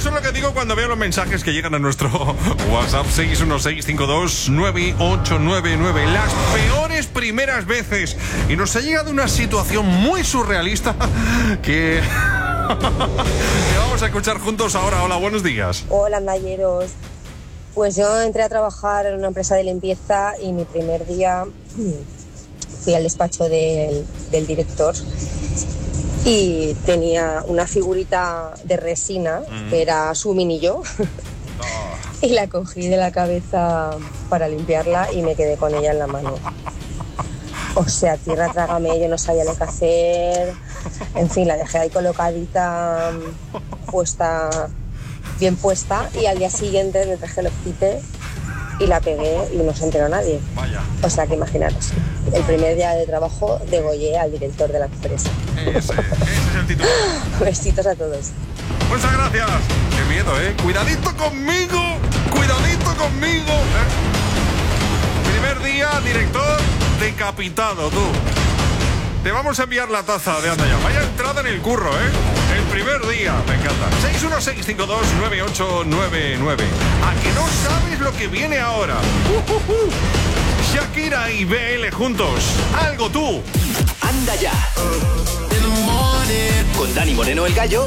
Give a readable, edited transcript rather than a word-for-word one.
Eso es lo que digo cuando veo los mensajes que llegan a nuestro WhatsApp 616529899. Las peores primeras veces. Y nos ha llegado una situación muy surrealista que vamos a escuchar juntos ahora. Hola, buenos días. Hola, andalleros. Pues yo entré a trabajar en una empresa de limpieza y mi primer día fui al despacho del director y tenía una figurita de resina que era su mini yo y la cogí de la cabeza para limpiarla y me quedé con ella en la mano. O sea, tierra trágame, yo no sabía lo que hacer. En fin, la dejé ahí colocadita, bien puesta, y al día siguiente me traje el octite y la pegué y no se enteró nadie. Vaya. O sea, que imaginaros, el primer día de trabajo degollé al director de la empresa. Ese es el título. Besitos a todos. Muchas gracias. Qué miedo, ¿eh? Cuidadito conmigo. Cuidadito conmigo. Primer día, director decapitado, tú. Te vamos a enviar la taza de Anda Ya. Vaya entrada en el curro, ¿eh? El primer día. Me encanta. 616529899. ¿A que no sabes lo que viene ahora? Shakira y BL juntos. Algo tú. Anda Ya. Con Dani Moreno, el Gallo.